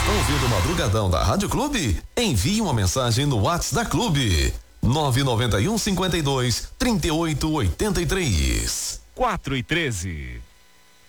Ouvindo o Madrugadão da Rádio Clube? Envie uma mensagem no WhatsApp da Clube. 991 52 38 83. 4:13.